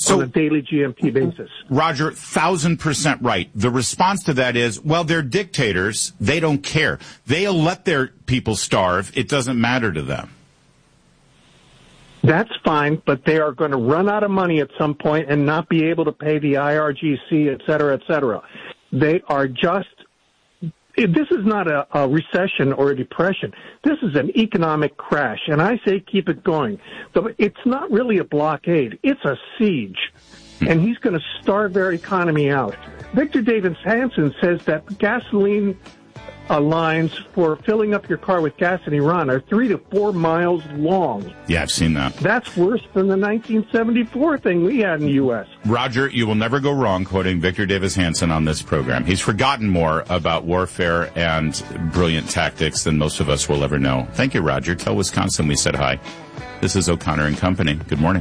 on a daily GMT basis. Roger, 1,000% right. The response to that is, well, they're dictators. They don't care. They'll let their people starve. It doesn't matter to them. That's fine, but they are going to run out of money at some point and not be able to pay the IRGC, et cetera, et cetera. They are just, this is not a recession or a depression. This is an economic crash, and I say keep it going. It's not really a blockade. It's a siege, and he's going to starve their economy out. Victor Davis Hanson says that gasoline lines for filling up your car with gas in Iran are 3 to 4 miles long. Yeah, I've seen that. That's worse than the 1974 thing we had in the U.S. Roger, you will never go wrong quoting Victor Davis Hanson on this program. He's forgotten more about warfare and brilliant tactics than most of us will ever know. Thank you, Roger. Tell Wisconsin we said hi. This is O'Connor and Company. Good morning.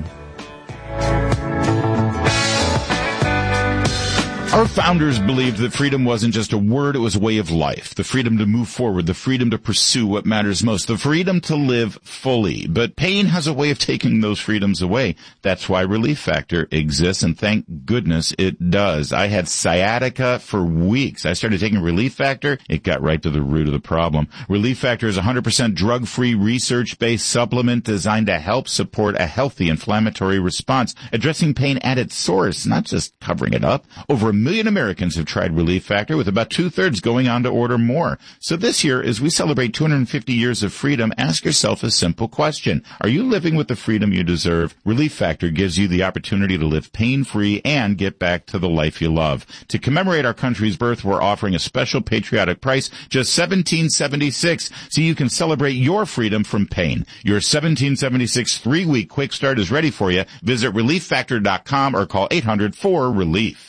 Our founders believed that freedom wasn't just a word, it was a way of life. The freedom to move forward, the freedom to pursue what matters most, the freedom to live fully. But pain has a way of taking those freedoms away. That's why Relief Factor exists, and thank goodness it does. I had sciatica for weeks. I started taking Relief Factor. It got right to the root of the problem. Relief Factor is a 100% drug-free, research-based supplement designed to help support a healthy inflammatory response, addressing pain at its source, not just covering it up. Over 1 million Americans have tried Relief Factor, with about 2/3 going on to order more. So this year, as we celebrate 250 years of freedom, ask yourself a simple question. Are you living with the freedom you deserve? Relief Factor gives you the opportunity to live pain-free and get back to the life you love. To commemorate our country's birth, we're offering a special patriotic price, just $17.76, so you can celebrate your freedom from pain. Your $17.76 3-week quick start is ready for you. Visit ReliefFactor.com or call 800-4-RELIEF.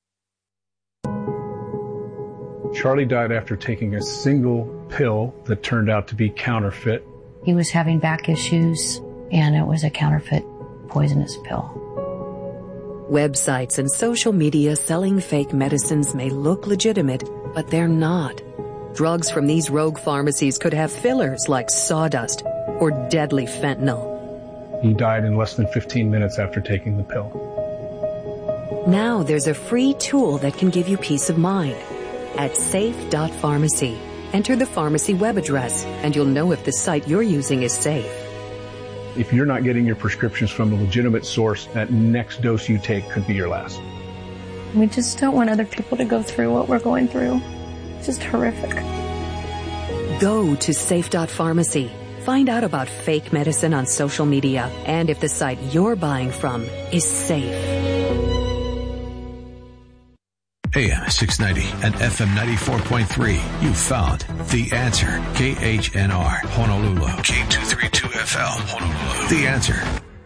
Charlie died after taking a single pill that turned out to be counterfeit. He was having back issues, and it was a counterfeit poisonous pill. Websites and social media selling fake medicines may look legitimate, but they're not. Drugs from these rogue pharmacies could have fillers like sawdust or deadly fentanyl. He died in less than 15 minutes after taking the pill. Now there's a free tool that can give you peace of mind. At safe.pharmacy, enter the pharmacy web address, and you'll know if the site you're using is safe. If you're not getting your prescriptions from a legitimate source, that next dose you take could be your last. We just don't want other people to go through what we're going through. It's just horrific. Go to safe.pharmacy. Find out about fake medicine on social media and if the site you're buying from is safe. AM 690 and FM 94.3. You found The Answer. KHNR, Honolulu. K232FL, Honolulu. The Answer.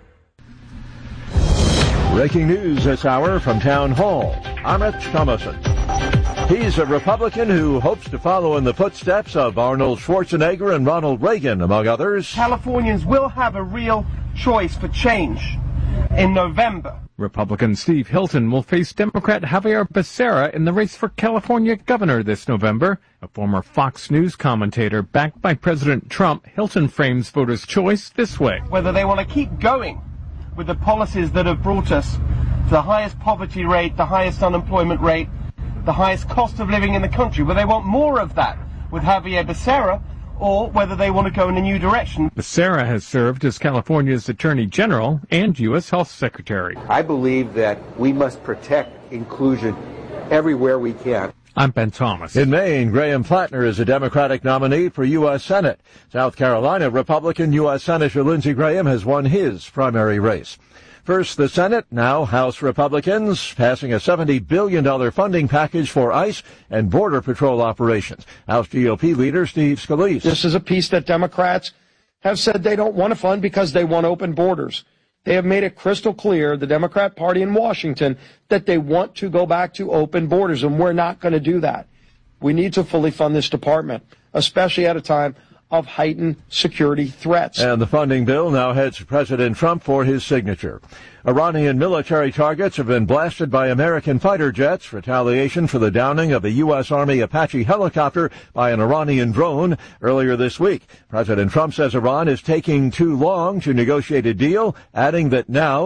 Breaking news this hour from Town Hall. I'm Rich Thomason. He's a Republican who hopes to follow in the footsteps of Arnold Schwarzenegger and Ronald Reagan, among others. Californians will have a real choice for change in November. Republican Steve Hilton will face Democrat Javier Becerra in the race for California governor this November. A former Fox News commentator backed by President Trump, Hilton frames voters' choice this way. Whether they want to keep going with the policies that have brought us to the highest poverty rate, the highest unemployment rate, the highest cost of living in the country, whether they want more of that with Javier Becerra, or whether they want to go in a new direction. Becerra has served as California's Attorney General and U.S. Health Secretary. I believe that we must protect inclusion everywhere we can. I'm Ben Thomas. In Maine, Graham Plattner is a Democratic nominee for U.S. Senate. South Carolina, Republican U.S. Senator Lindsey Graham has won his primary race. First, the Senate, now House Republicans, passing a $70 billion funding package for ICE and Border Patrol operations. House GOP leader Steve Scalise. This is a piece that Democrats have said they don't want to fund because they want open borders. They have made it crystal clear, the Democrat Party in Washington, that they want to go back to open borders, and we're not going to do that. We need to fully fund this department, especially at a time of heightened security threats. And the funding bill now heads to President Trump for his signature. Iranian military targets have been blasted by American fighter jets, retaliation for the downing of a U.S. Army Apache helicopter by an Iranian drone earlier this week. President Trump says Iran is taking too long to negotiate a deal, adding that now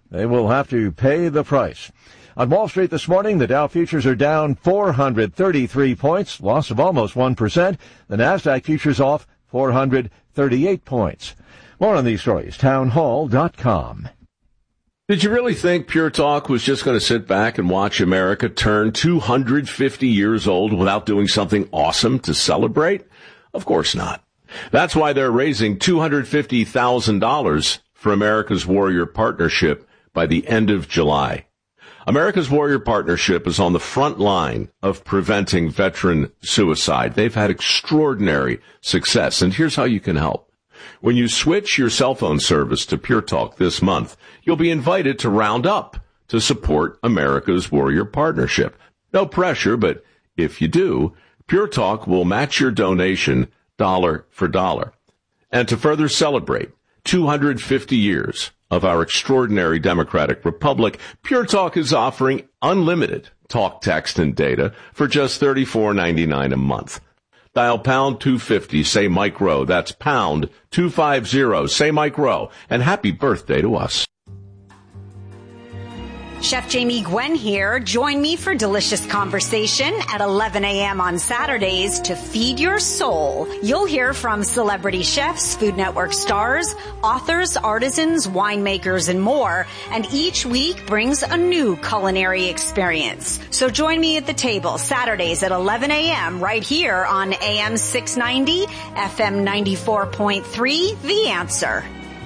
They will have to pay the price. On Wall Street this morning, the Dow futures are down 433 points, loss of almost 1%. The Nasdaq futures off 438 points. More on these stories, townhall.com. Did you really think Pure Talk was just going to sit back and watch America turn 250 years old without doing something awesome to celebrate? Of course not. That's why they're raising $250,000 for America's Warrior Partnership by the end of July. America's Warrior Partnership is on the front line of preventing veteran suicide. They've had extraordinary success, and here's how you can help. When you switch your cell phone service to Pure Talk this month, you'll be invited to round up to support America's Warrior Partnership. No pressure, but if you do, Pure Talk will match your donation dollar for dollar. And to further celebrate 250 years of our extraordinary democratic republic, Pure Talk is offering unlimited talk, text, and data for just $34.99 a month. Dial pound 250, say Mike Rowe. That's pound 250, say Mike Rowe. And happy birthday to us. Chef Jamie Gwen here. Join me for delicious conversation at 11 a.m. on Saturdays to feed your soul. You'll hear from celebrity chefs, Food Network stars, authors, artisans, winemakers, and more. And each week brings a new culinary experience. So join me at the table Saturdays at 11 a.m. right here on AM 690, FM 94.3, The Answer.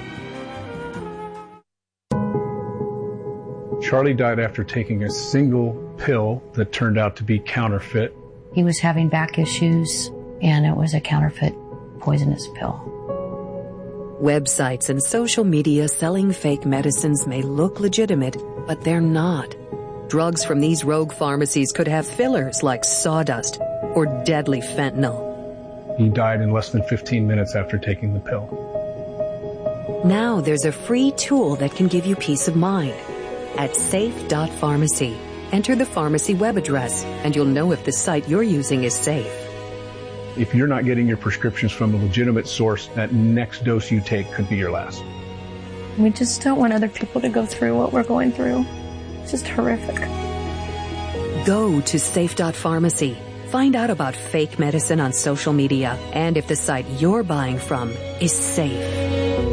Charlie died after taking a single pill that turned out to be counterfeit. He was having back issues, and it was a counterfeit poisonous pill. Websites and social media selling fake medicines may look legitimate, but they're not. Drugs from these rogue pharmacies could have fillers like sawdust or deadly fentanyl. He died in less than 15 minutes after taking the pill. Now there's a free tool that can give you peace of mind. At safe.pharmacy, enter the pharmacy web address, and you'll know if the site you're using is safe. If you're not getting your prescriptions from a legitimate source, that next dose you take could be your last. We just don't want other people to go through what we're going through. It's just horrific. Go to safe.pharmacy. Find out about fake medicine on social media and if the site you're buying from is safe.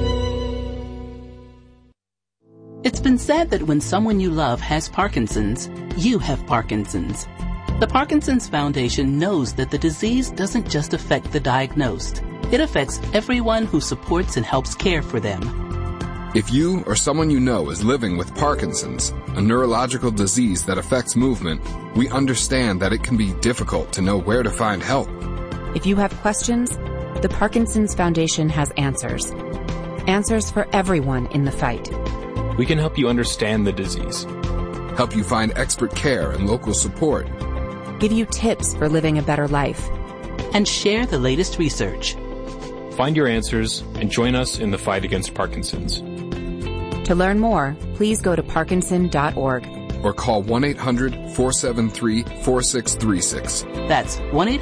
It's been said that when someone you love has Parkinson's, you have Parkinson's. The Parkinson's Foundation knows that the disease doesn't just affect the diagnosed. It affects everyone who supports and helps care for them. If you or someone you know is living with Parkinson's, a neurological disease that affects movement, we understand that it can be difficult to know where to find help. If you have questions, the Parkinson's Foundation has answers. Answers for everyone in the fight. We can help you understand the disease. Help you find expert care and local support. Give you tips for living a better life. And share the latest research. Find your answers and join us in the fight against Parkinson's. To learn more, please go to parkinson.org. Or call 1-800-473-4636. That's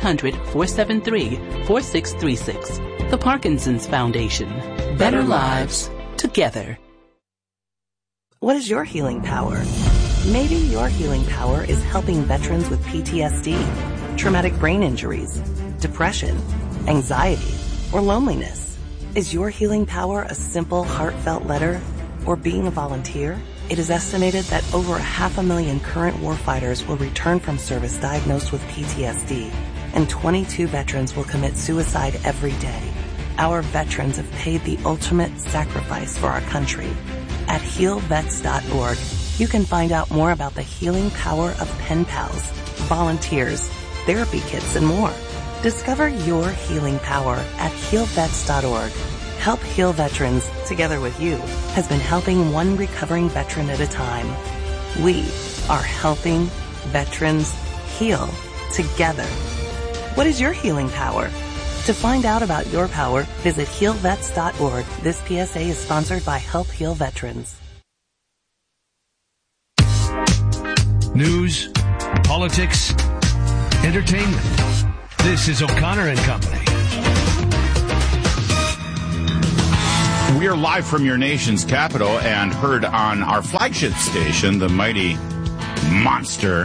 1-800-473-4636. The Parkinson's Foundation. Better lives together. What is your healing power? Maybe your healing power is helping veterans with PTSD, traumatic brain injuries, depression, anxiety, or loneliness. Is your healing power a simple, heartfelt letter or being a volunteer? It is estimated that over 500,000 current warfighters will return from service diagnosed with PTSD, and 22 veterans will commit suicide every day. Our veterans have paid the ultimate sacrifice for our country. At healvets.org, you can find out more about the healing power of pen pals, volunteers, therapy kits, and more. Discover your healing power at healvets.org. Help Heal Veterans, together with you, has been helping one recovering veteran at a time. We are helping veterans heal together. What is your healing power? To find out about your power, visit healvets.org. This PSA is sponsored by Help Heal Veterans. News, politics, entertainment. This is O'Connor and Company. We are live from your nation's capital and heard on our flagship station, the mighty monster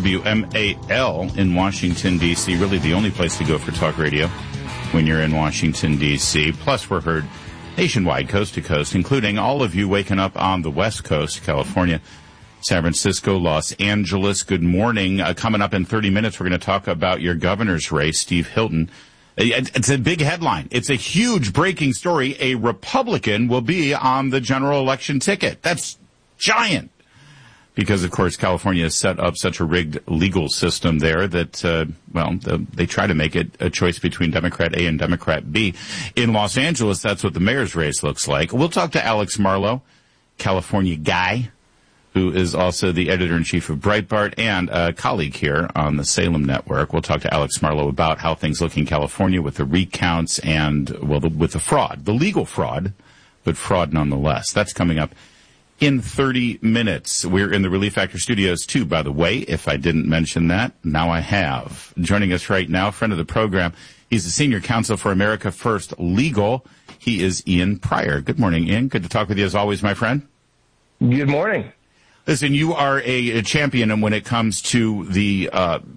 WMAL in Washington, D.C. Really the only place to go for talk radio when you're in Washington, D.C. Plus, we're heard nationwide, coast to coast, including all of you waking up on the West Coast, California, San Francisco, Los Angeles. Good morning. Coming up in 30 minutes, we're going to talk about your governor's race, Steve Hilton. It's a big headline. It's a huge breaking story. A Republican will be on the general election ticket. That's giant. Because, of course, California has set up such a rigged legal system there that, they try to make it a choice between Democrat A and Democrat B. In Los Angeles, that's what the mayor's race looks like. We'll talk to Alex Marlow, California guy, who is also the editor-in-chief of Breitbart and a colleague here on the Salem Network. We'll talk to Alex Marlow about how things look in California with the recounts and, with the fraud, the legal fraud, but fraud nonetheless. That's coming up in 30 minutes. We're in the Relief Factor studios, too, by the way. If I didn't mention that, now I have. Joining us right now, friend of the program, he's the senior counsel for America First Legal. He is Ian Prior. Good morning, Ian. Good to talk with you as always, my friend. Good morning. Listen, you are a champion when it comes to the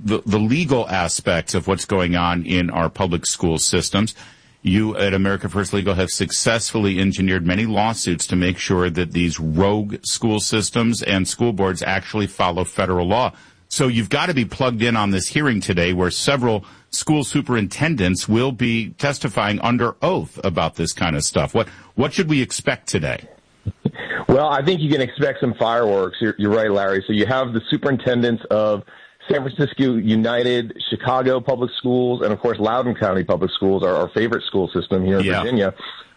legal aspects of what's going on in our public school systems. You at America First Legal have successfully engineered many lawsuits to make sure that these rogue school systems and school boards actually follow federal law. So you've got to be plugged in on this hearing today where several school superintendents will be testifying under oath about this kind of stuff. What should we expect today? Well, I think you can expect some fireworks. You're right, Larry. So you have the superintendents of San Francisco United, Chicago Public Schools, and, of course, Loudoun County Public Schools, our favorite school system here in Virginia.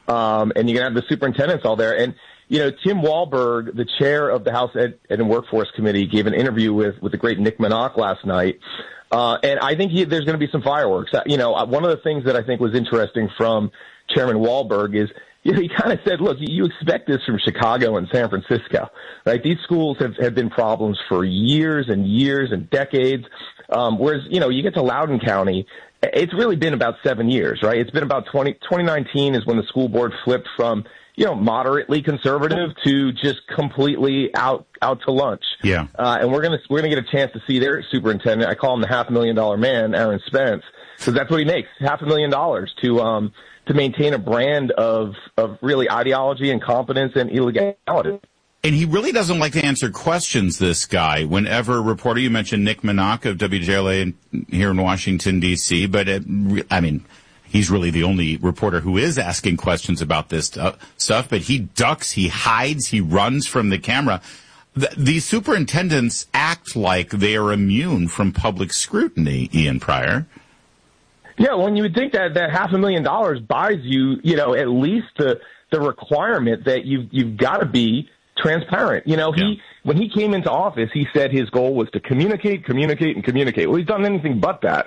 And you're going to have the superintendents all there. And, Tim Walberg, the chair of the House Ed and Workforce Committee, gave an interview with the great Nick Minock last night. And I think there's going to be some fireworks. One of the things that I think was interesting from Chairman Walberg is, he kind of said, look, you expect this from Chicago and San Francisco, right? These schools have been problems for years and years and decades. Whereas, you get to Loudoun County, it's really been about 7 years, right? It's been about 2019 is when the school board flipped from, moderately conservative to just completely out to lunch. Yeah. And we're going to get a chance to see their superintendent. I call him the $500,000 man, Aaron Spence, because that's what he makes, $500,000 to maintain a brand of really ideology, incompetence, and illegality. And he really doesn't like to answer questions, this guy. Whenever a reporter, you mentioned Nick Minock of WJLA here in Washington, D.C., but he's really the only reporter who is asking questions about this stuff, but he ducks, he hides, he runs from the camera. These superintendents act like they are immune from public scrutiny, Ian Prior. Yeah, well, you would think that $500,000 buys you, at least the requirement that you've got to be transparent. When he came into office, he said his goal was to communicate. Well, he's done anything but that.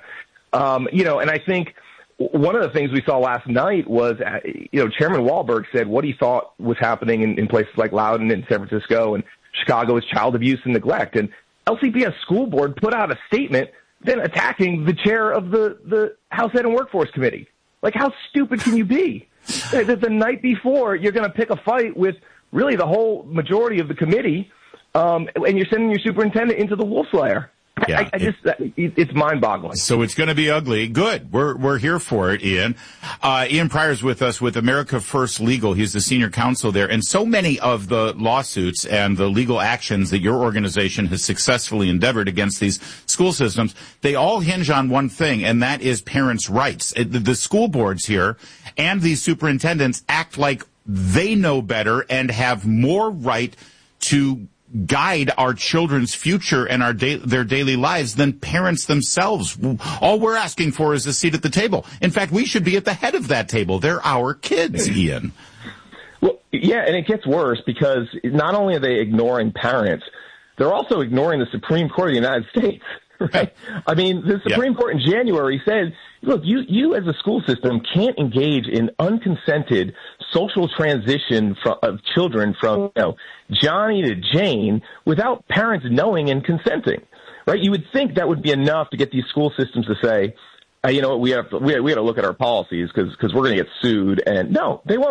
And I think one of the things we saw last night was, Chairman Walberg said what he thought was happening in places like Loudoun and San Francisco and Chicago is child abuse and neglect. And LCPS school board put out a statement then attacking the chair of the House Ed and Workforce Committee. Like, how stupid can you be? The night before, you're going to pick a fight with really the whole majority of the committee, and you're sending your superintendent into the wolf's lair. Yeah, it's mind-boggling. So it's going to be ugly. Good. We're here for it, Ian. Ian Prior's with us with America First Legal. He's the senior counsel there. And so many of the lawsuits and the legal actions that your organization has successfully endeavored against these school systems, they all hinge on one thing, and that is parents' rights. The school boards here and these superintendents act like they know better and have more right to guide our children's future and their daily lives than parents themselves. All we're asking for is a seat at the table. In fact, we should be at the head of that table. They're our kids, Ian. Well, yeah, and it gets worse because not only are they ignoring parents, they're also ignoring the Supreme Court of the United States. Right? I mean, the Supreme Court in January said, look, you as a school system can't engage in unconsented social transition of children from Johnny to Jane without parents knowing and consenting. Right? You would think that would be enough to get these school systems to say, we got to look at our policies because we're going to get sued. And no, they won't.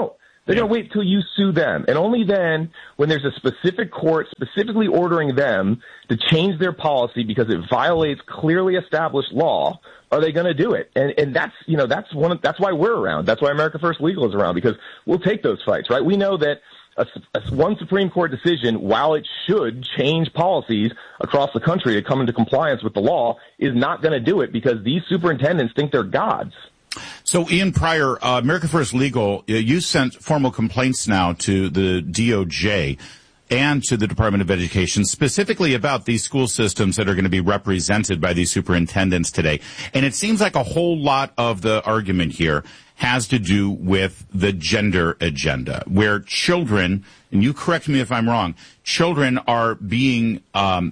They're going to wait till you sue them. And only then, when there's a specific court specifically ordering them to change their policy because it violates clearly established law, are they going to do it? And that's, that's why we're around. That's why America First Legal is around, because we'll take those fights, right? We know that one Supreme Court decision, while it should change policies across the country to come into compliance with the law, is not going to do it because these superintendents think they're gods. So, Ian Prior, America First Legal, you sent formal complaints now to the DOJ and to the Department of Education, specifically about these school systems that are going to be represented by these superintendents today. And it seems like a whole lot of the argument here has to do with the gender agenda, where children, and you correct me if I'm wrong, children are being, I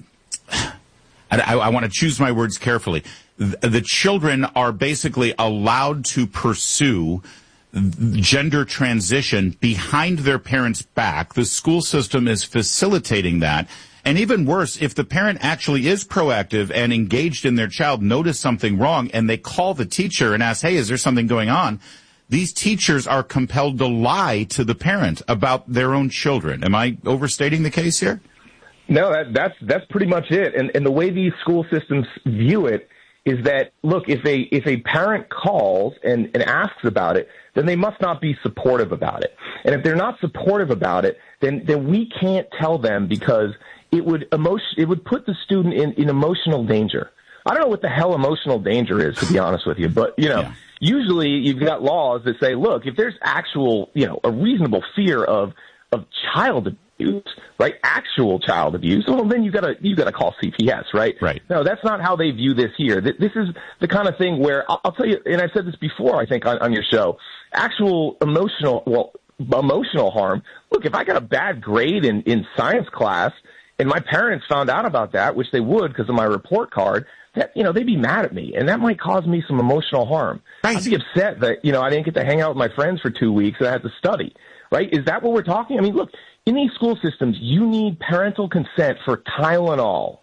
want to choose my words carefully, the children are basically allowed to pursue gender transition behind their parents' back. The school system is facilitating that. And even worse, if the parent actually is proactive and engaged in their child, notice something wrong, and they call the teacher and ask, hey, is there something going on? These teachers are compelled to lie to the parent about their own children. Am I overstating the case here? No, that's pretty much it. And the way these school systems view it is that, look, if a parent calls and asks about it, then they must not be supportive about it. And if they're not supportive about it, then we can't tell them, because it would put the student in emotional danger. I don't know what the hell emotional danger is, to be honest with you, but usually you've got laws that say, look, if there's actual, a reasonable fear of child abuse, right? Actual child abuse. Well, then you gotta call CPS, right? Right. No, that's not how they view this here. This is the kind of thing where I'll tell you, and I've said this before, I think on your show, actual emotional harm. Look, if I got a bad grade in science class and my parents found out about that, which they would because of my report card, that, they'd be mad at me, and that might cause me some emotional harm. Right. I'd be upset that, I didn't get to hang out with my friends for 2 weeks and I had to study, right? Is that what we're talking? I mean, look, in these school systems, you need parental consent for Tylenol.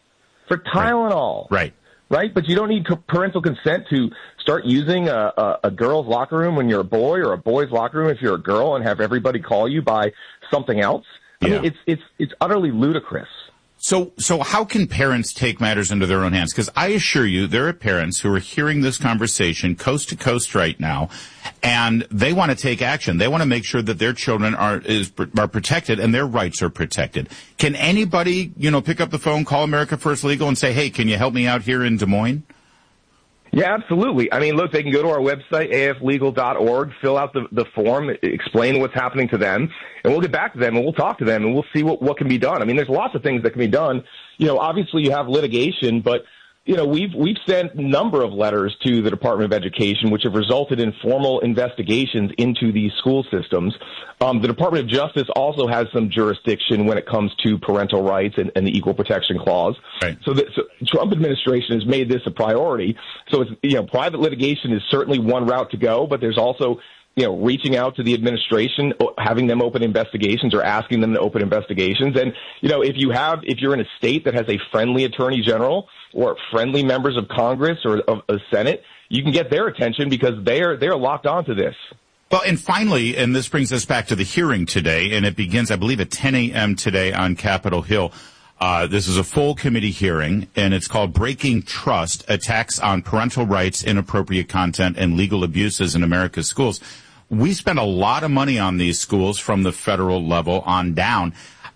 Right. Right? But you don't need parental consent to start using a girl's locker room when you're a boy, or a boy's locker room if you're a girl, and have everybody call you by something else. I mean, it's utterly ludicrous. So how can parents take matters into their own hands? Because I assure you, there are parents who are hearing this conversation coast to coast right now, and they want to take action. They want to make sure that their children are protected and their rights are protected. Can anybody, pick up the phone, call America First Legal, and say, hey, can you help me out here in Des Moines? Yeah, absolutely. I mean, look, they can go to our website, aflegal.org, fill out the form, explain what's happening to them, and we'll get back to them, and we'll talk to them, and we'll see what can be done. I mean, there's lots of things that can be done. Obviously you have litigation, but, we've sent a number of letters to the Department of Education, which have resulted in formal investigations into these school systems. The Department of Justice also has some jurisdiction when it comes to parental rights and the Equal Protection Clause. Right. So the Trump administration has made this a priority. So it's, private litigation is certainly one route to go, but there's also, reaching out to the administration, having them open investigations or asking them to open investigations. And, if you're in a state that has a friendly attorney general or friendly members of Congress or of the Senate, you can get their attention because they're locked onto this. Well, and finally, and this brings us back to the hearing today, and it begins, I believe, at 10 a.m. today on Capitol Hill. This is a full committee hearing, and it's called Breaking Trust, Attacks on Parental Rights, Inappropriate Content, and Legal Abuses in America's Schools. We spend a lot of money on these schools from the federal level on down.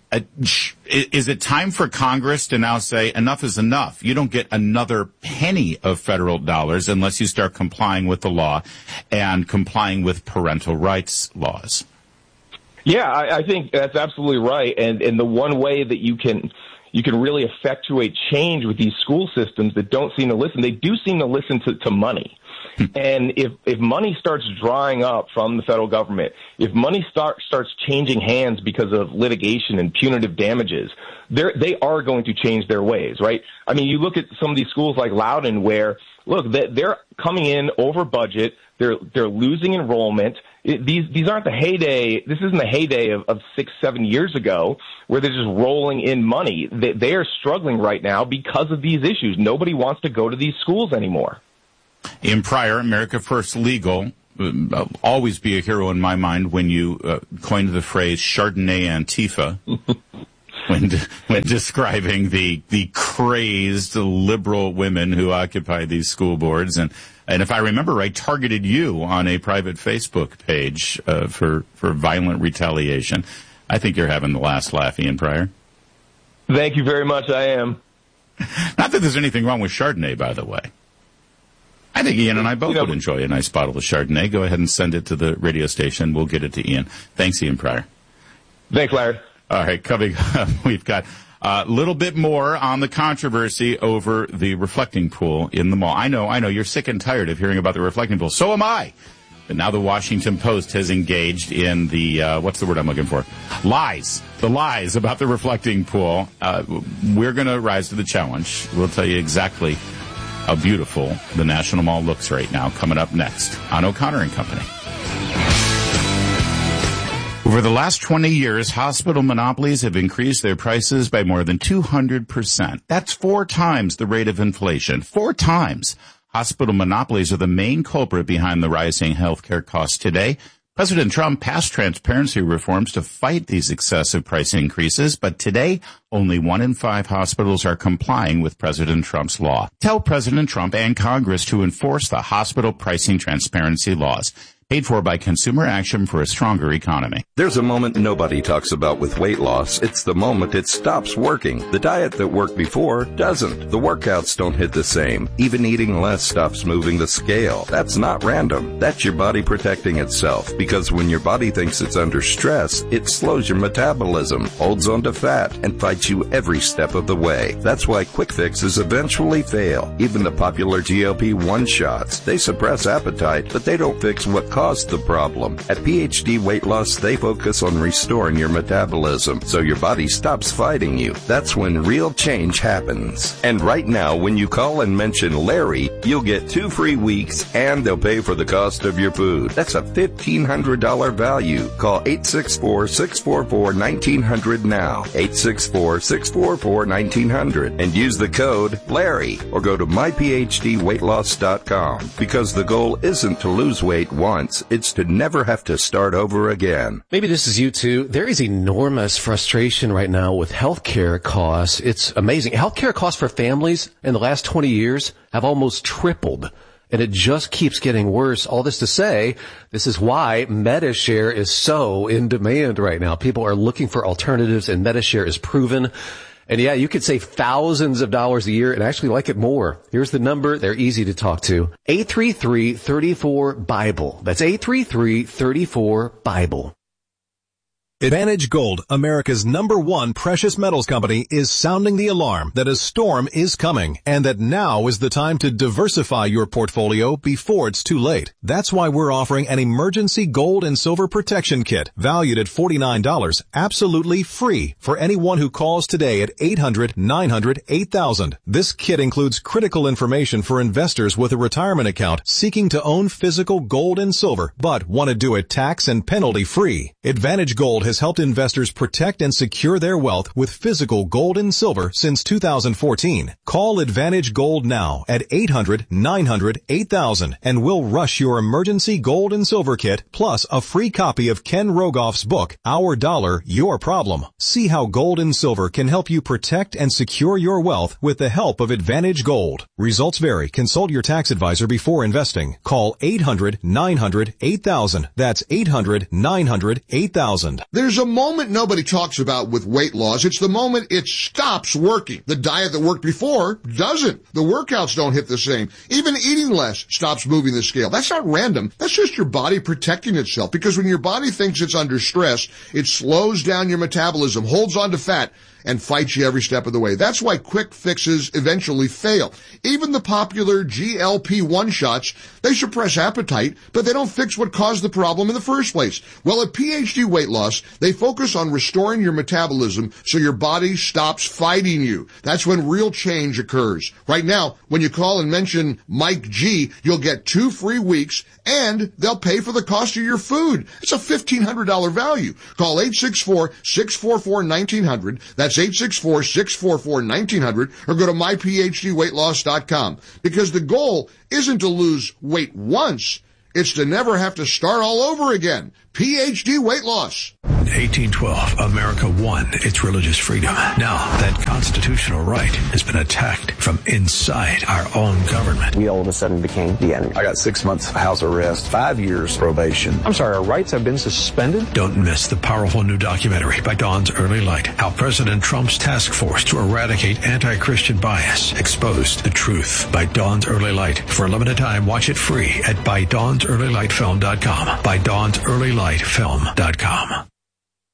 Is it time for Congress to now say enough is enough? You don't get another penny of federal dollars unless you start complying with the law and complying with parental rights laws. Yeah, I think that's absolutely right. And the one way that you can really effectuate change with these school systems that don't seem to listen, they do seem to listen to money. And if money starts drying up from the federal government, if money starts changing hands because of litigation and punitive damages, they are going to change their ways, right? I mean, you look at some of these schools like Loudoun where, look, they're coming in over budget. They're losing enrollment. These aren't the heyday. This isn't the heyday of 6-7 years ago where they're just rolling in money. They are struggling right now because of these issues. Nobody wants to go to these schools anymore. Ian Prior, America First Legal, always be a hero in my mind when you coined the phrase Chardonnay Antifa when describing the crazed liberal women who occupy these school boards. And if I remember right, targeted you on a private Facebook page for violent retaliation. I think you're having the last laugh, Ian Pryor. Thank you very much. I am. Not that there's anything wrong with Chardonnay, by the way. I think Ian and I both would enjoy a nice bottle of Chardonnay. Go ahead and send it to the radio station. We'll get it to Ian. Thanks, Ian Pryor. Thanks, Larry. All right, coming up, we've got a little bit more on the controversy over the reflecting pool in the mall. I know, you're sick and tired of hearing about the reflecting pool. So am I. But now the Washington Post has engaged in the, what's the word I'm looking for? Lies. The lies about the reflecting pool. We're going to rise to the challenge. We'll tell you exactly how beautiful the National Mall looks right now, coming up next on O'Connor and Company. Over the last 20 years, hospital monopolies have increased their prices by more than 200%. That's 4 times the rate of inflation. 4 times. Hospital monopolies are the main culprit behind the rising healthcare costs today. President Trump passed transparency reforms to fight these excessive price increases, but today, only 1 in 5 hospitals are complying with President Trump's law. Tell President Trump and Congress to enforce the hospital pricing transparency laws. Paid for by Consumer Action for a Stronger Economy. There's a moment nobody talks about with weight loss. It's the moment it stops working. The diet that worked before doesn't. The workouts don't hit the same. Even eating less stops moving the scale. That's not random. That's your body protecting itself. Because when your body thinks it's under stress, it slows your metabolism, holds onto fat, and fights you every step of the way. That's why quick fixes eventually fail. Even the popular GLP-1 shots. They suppress appetite, but they don't fix what caused the problem. At PhD Weight Loss, they focus on restoring your metabolism so your body stops fighting you. That's when real change happens. And right now, when you call and mention Larry, you'll get 2 free weeks and they'll pay for the cost of your food. That's a $1,500 value. Call 864-644-1900 now. 864-644-1900 and use the code Larry or go to myphdweightloss.com because the goal isn't to lose weight once. It's to never have to start over again. Maybe this is you too. There is enormous frustration right now with healthcare costs. It's amazing. Healthcare costs for families in the last 20 years have almost tripled. And it just keeps getting worse. All this to say, this is why MediShare is so in demand right now. People are looking for alternatives and MediShare is proven. And yeah, you could save thousands of dollars a year and actually like it more. Here's the number. They're easy to talk to. 833-34-BIBLE. That's 833-34-BIBLE. Advantage Gold, America's #1 precious metals company, is sounding the alarm that a storm is coming and that now is the time to diversify your portfolio before it's too late. That's why we're offering an emergency gold and silver protection kit valued at $49, absolutely free for anyone who calls today at 800-900-8000. This kit includes critical information for investors with a retirement account seeking to own physical gold and silver but want to do it tax and penalty free. Advantage Gold has helped investors protect and secure their wealth with physical gold and silver since 2014. Call Advantage Gold now at 800-900-8000 and we'll rush your emergency gold and silver kit plus a free copy of Ken Rogoff's book, Our Dollar, Your Problem. See how gold and silver can help you protect and secure your wealth with the help of Advantage Gold. Results vary. Consult your tax advisor before investing. Call 800-900-8000. That's 800-900-8000. There's a moment nobody talks about with weight loss. It's the moment it stops working. The diet that worked before doesn't. The workouts don't hit the same. Even eating less stops moving the scale. That's not random. That's just your body protecting itself. Because when your body thinks it's under stress, it slows down your metabolism, holds on to fat, and fights you every step of the way. That's why quick fixes eventually fail. Even the popular GLP-1 shots, they suppress appetite, but they don't fix what caused the problem in the first place. Well, at PhD Weight Loss, they focus on restoring your metabolism so your body stops fighting you. That's when real change occurs. Right now, when you call and mention Mike G, you'll get 2 free weeks and they'll pay for the cost of your food. It's a $1,500 value. Call 864-644-1900. That's 864-644-1900 or go to myphdweightloss.com because the goal isn't to lose weight once. It's to never have to start all over again. PhD weight loss. In 1812, America won its religious freedom. Now, that constitutional right has been attacked from inside our own government. We all of a sudden became the enemy. I got 6 months of house arrest, 5 years probation. I'm sorry, our rights have been suspended? Don't miss the powerful new documentary by Dawn's Early Light, how President Trump's task force to eradicate anti-Christian bias exposed the truth. By Dawn's Early Light. For a limited time, watch it free at ByDawnsEarlyLightFilm.com. ByDawnsEarlyLightFilm.com.